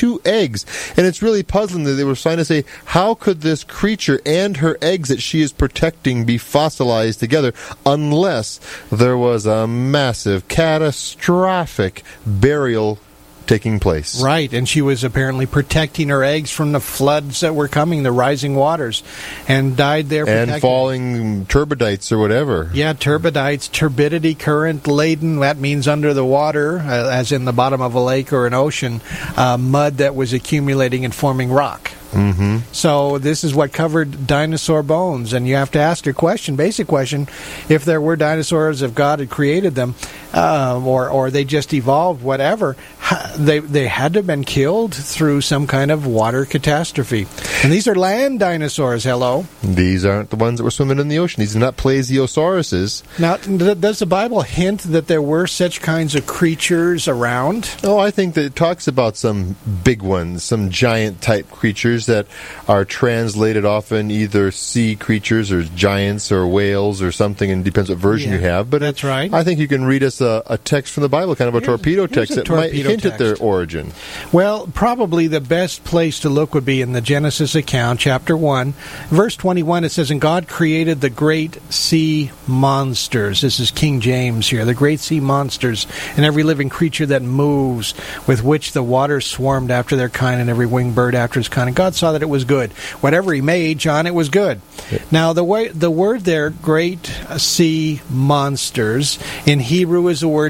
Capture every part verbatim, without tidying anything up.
two eggs. And it's really puzzling that they were trying to say, how could this creature and her eggs that she is protecting be fossilized together unless there was a massive, catastrophic burial taking place. Right, and she was apparently protecting her eggs from the floods that were coming, the rising waters, and died there. And falling turbidites or whatever. Yeah, turbidites, turbidity, current, laden, that means under the water, uh, as in the bottom of a lake or an ocean, uh, mud that was accumulating and forming rock. Mm-hmm. So this is what covered dinosaur bones, and you have to ask your question, basic question, if there were dinosaurs, if God had created them, uh, or or they just evolved, whatever, they they had to have been killed through some kind of water catastrophe. And these are land dinosaurs, hello. These aren't the ones that were swimming in the ocean. These are not plesiosauruses. Now, does the Bible hint that there were such kinds of creatures around? Oh, I think that it talks about some big ones, some giant-type creatures that are translated often either sea creatures or giants or whales or something, and it depends what version yeah, you have. But that's right. I think you can read us a, a text from the Bible, kind of a here's, torpedo text a that torpedo might hint text. at their origin. Well, probably the best place to look would be in the Genesis account, chapter one. Verse twenty-one, it says, "And God created the great sea monsters." This is King James here. "The great sea monsters, and every living creature that moves, with which the waters swarmed after their kind, and every winged bird after his kind. And God saw that it was good." Whatever he made, John, it was good. Yeah. Now, the way the word there, great sea monsters, in Hebrew is the word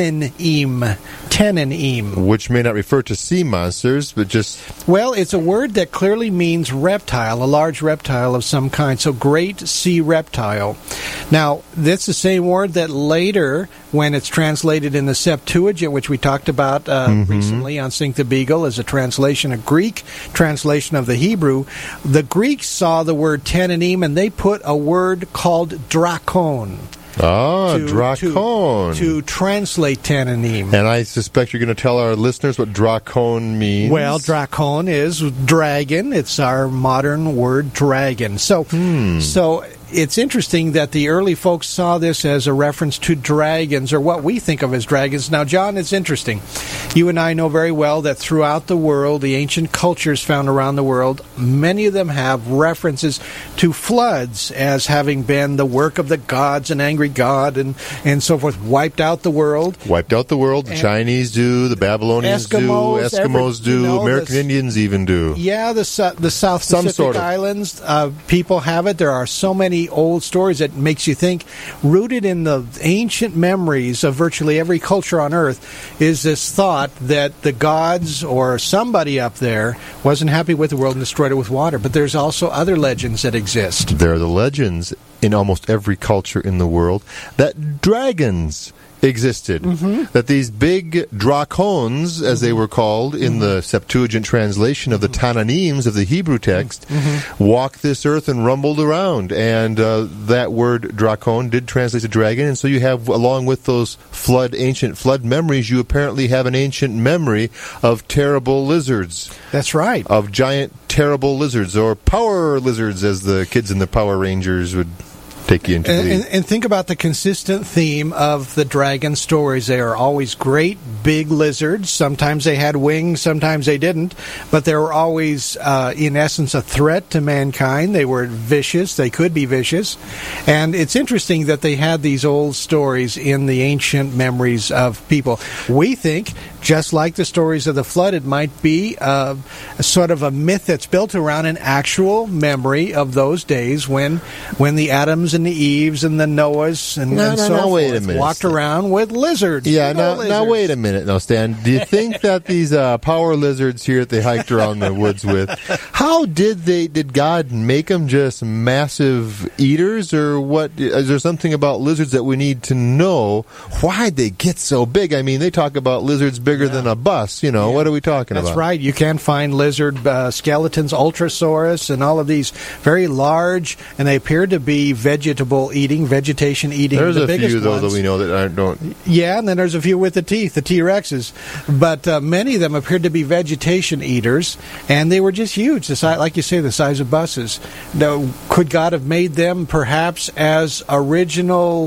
tenanim. Tenanim. Which may not refer to sea monsters, but just... Well, it's a word that clearly means reptile, a large reptile of some kind. So, great sea reptile. Now, that's the same word that later, when it's translated in the Septuagint, which we talked about uh, mm-hmm. recently on Sink the Beagle, as a translation, a Greek translation of the Hebrew, the Greeks saw the word tenanim, and they put a word called drakon. Ah, to, drakon. To, to translate tenanim. And I suspect you're going to tell our listeners what drakon means. Well, drakon is dragon. It's our modern word, dragon. So, hmm. so it's interesting that the early folks saw this as a reference to dragons, or what we think of as dragons. Now, John, it's interesting. You and I know very well that throughout the world, the ancient cultures found around the world, many of them have references to floods as having been the work of the gods, an angry god, and, and so forth, wiped out the world. Wiped out the world. The and Chinese do, the Babylonians Eskimos, do, Eskimos every, do, you know, American the, Indians even do. Yeah, the, the South Some Pacific sort of. Islands, uh, people have it. There are so many old stories that makes you think, rooted in the ancient memories of virtually every culture on earth, is this thought that the gods or somebody up there wasn't happy with the world and destroyed it with water. But there's also other legends that exist. There are the legends in almost every culture in the world that dragons existed. Mm-hmm. That these big drakons, as mm-hmm. they were called in mm-hmm. the Septuagint translation of the Tananims of the Hebrew text, mm-hmm. walked this earth and rumbled around. And uh, that word drakon did translate to dragon. And so you have, along with those flood, ancient flood memories, you apparently have an ancient memory of terrible lizards. That's right. Of giant, terrible lizards, or power lizards, as the kids in the Power Rangers would take you into and, the... and, and think about the consistent theme of the dragon stories. They are always great, big lizards. Sometimes they had wings, sometimes they didn't. But they were always, uh, in essence, a threat to mankind. They were vicious. They could be vicious. And it's interesting that they had these old stories in the ancient memories of people. We think, just like the stories of the flood, it might be uh, a sort of a myth that's built around an actual memory of those days when when the Adams and the Eves and the Noahs and, no, and no, so no, forth wait a minute. walked around with lizards. Yeah, you know, now, lizards. now wait a minute, now, Stan. Do you think that these uh, power lizards here that they hiked around the woods with, how did they? Did God make them just massive eaters, or what? Is there something about lizards that we need to know? Why'd they get so big? I mean, they talk about lizards bigger yeah. than a bus. You know, yeah. what are we talking That's about? That's right. You can find lizard uh, skeletons, Ultrasaurus, and all of these very large, and they appear to be vegetable eating, vegetation eating. There's the a biggest few, though, ones. that we know that aren't, don't. Yeah, and then there's a few with the teeth, the T-Rexes. But uh, many of them appeared to be vegetation eaters, and they were just huge, the size, like you say, the size of buses. Now, could God have made them perhaps as original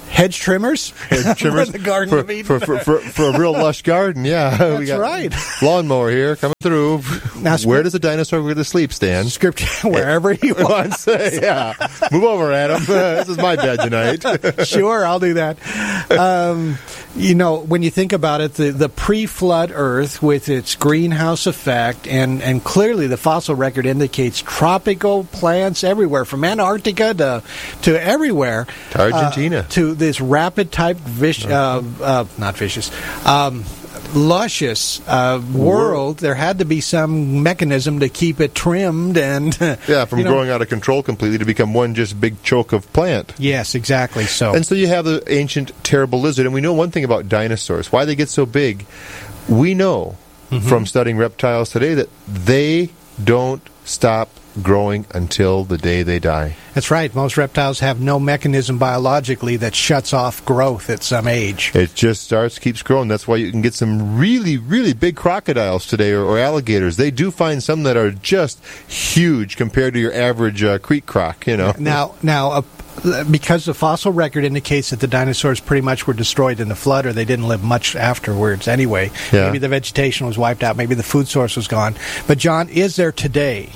Hedge trimmers? Hedge trimmers For the Garden for, of Eden. For, for, for, for a real lush garden, yeah. That's we got right. Lawnmower here coming through. Now, Where does a dinosaur go to sleep, Stan? Scripture, wherever he wants. Yeah. Move over, Adam. Uh, this is my bed tonight. Sure, I'll do that. Um, you know, when you think about it, the, the pre-flood Earth with its greenhouse effect, and, and clearly the fossil record indicates tropical plants everywhere, from Antarctica to to everywhere. To Argentina. Uh, to this rapid type, vish, uh, uh, not vicious, um, luscious uh, world, there had to be some mechanism to keep it trimmed and yeah, from you know, growing out of control completely to become one just big choke of plant. Yes, exactly. So, and so you have the ancient terrible lizard, and we know one thing about dinosaurs: why they get so big. We know mm-hmm. from studying reptiles today that they don't stop growing until the day they die. That's right. Most reptiles have no mechanism biologically that shuts off growth at some age. It just starts, keeps growing. That's why you can get some really, really big crocodiles today, or, or alligators. They do find some that are just huge compared to your average uh, creek croc, you know. Now, now uh, because the fossil record indicates that the dinosaurs pretty much were destroyed in the flood, or they didn't live much afterwards anyway. Yeah. Maybe the vegetation was wiped out. Maybe the food source was gone. But, John, is there today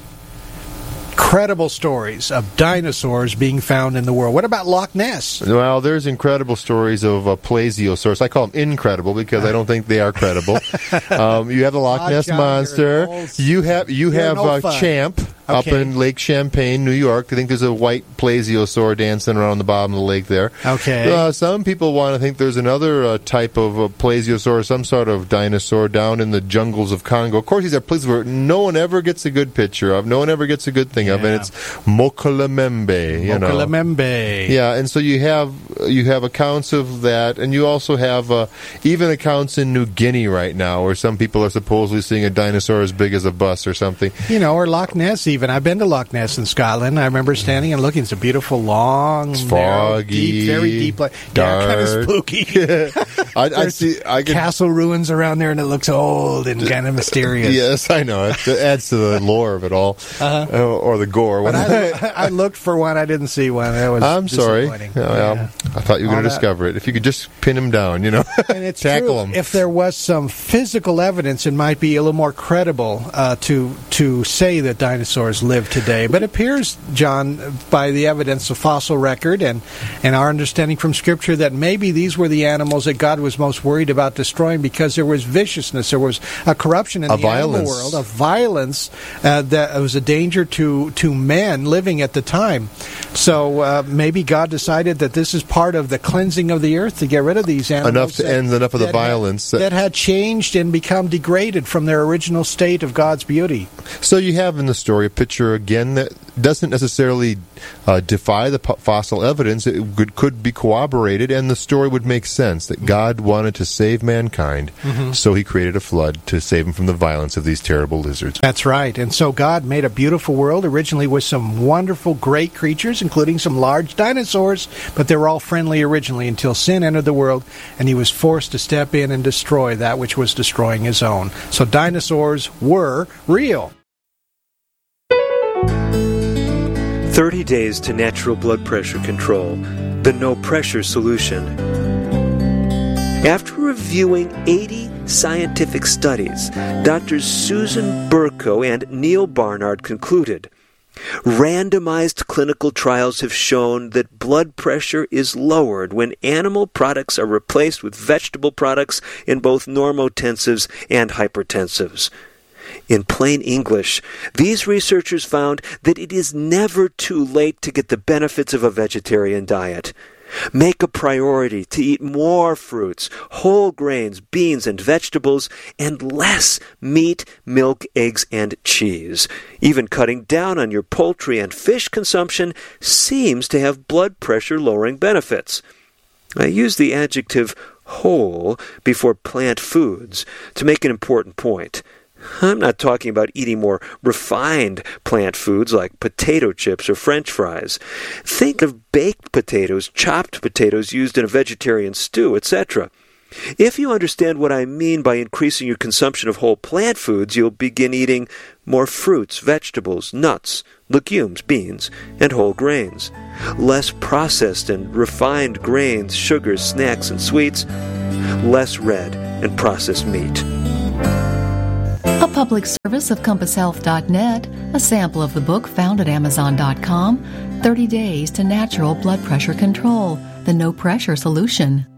incredible stories of dinosaurs being found in the world? What about Loch Ness? Well, there's incredible stories of uh, plesiosaurs. I call them incredible because I don't think they are credible. um, you have the Loch Oh, Ness John, monster. you're an old- You have you you're have no uh, fun. Champ up Okay. in Lake Champlain, New York. I think there's a white plesiosaur dancing around the bottom of the lake there. Okay. Uh, some people want to think there's another uh, type of uh, plesiosaur, some sort of dinosaur down in the jungles of Congo. Of course, these are places where no one ever gets a good picture of, no one ever gets a good thing of, and Yeah. it's Mokolemembe. You know. Mokolemembe. Yeah, and so you have you have accounts of that, and you also have uh, even accounts in New Guinea right now, where some people are supposedly seeing a dinosaur as big as a bus or something. You know, or Loch Ness even. I've been to Loch Ness in Scotland. I remember standing and looking. It's a beautiful, long, It's narrow, foggy, deep, very deep. Like, yeah, dark. kind of spooky. I, I There's see. I could, castle ruins around there, and it looks old and kind of mysterious. yes, I know. It adds to the lore of it all, uh-huh. uh, or the gore. But I, I looked for one. I didn't see one. That was I'm sorry. disappointing. Yeah, well, Yeah. I thought you were All going to that. discover it. If you could just pin him down, you know, And it's tackle true. him. If there was some physical evidence, it might be a little more credible uh, to to say that dinosaurs live today. But it appears, John, by the evidence of fossil record and, and our understanding from Scripture, that maybe these were the animals that God was most worried about destroying because there was viciousness, there was a corruption in A the animal violence. world, a violence uh, that was a danger to, to men living at the time. So uh, maybe God decided that this is part of the cleansing of the earth to get rid of these animals. Enough to that- end enough of the that had- violence. that had changed and become degraded from their original state of God's beauty. So you have in the story a picture again that doesn't necessarily uh, defy the po- fossil evidence. It could, could be corroborated, and the story would make sense that God wanted to save mankind, Mm-hmm. so he created a flood to save him from the violence of these terrible lizards. That's right. And so God made a beautiful world originally with some wonderful, great creatures, including some large dinosaurs, but they were all friendly originally until sin entered the world and he was forced to step in and destroy that which was destroying his own. So dinosaurs were real. thirty days to natural blood pressure control, the no-pressure solution. After reviewing eighty scientific studies, Doctors Susan Burko and Neil Barnard concluded, randomized clinical trials have shown that blood pressure is lowered when animal products are replaced with vegetable products in both normotensives and hypertensives. In plain English, these researchers found that it is never too late to get the benefits of a vegetarian diet. Make a priority to eat more fruits, whole grains, beans, and vegetables, and less meat, milk, eggs, and cheese. Even cutting down on your poultry and fish consumption seems to have blood pressure lowering benefits. I use the adjective whole before plant foods to make an important point. I'm not talking about eating more refined plant foods like potato chips or French fries. Think of baked potatoes, chopped potatoes used in a vegetarian stew, et cetera. If you understand what I mean by increasing your consumption of whole plant foods, you'll begin eating more fruits, vegetables, nuts, legumes, beans, and whole grains. less processed and refined grains, sugars, snacks, and sweets, less red and processed meat. A public service of compass health dot net, a sample of the book found at amazon dot com, thirty days to Natural Blood Pressure Control, the No Pressure Solution.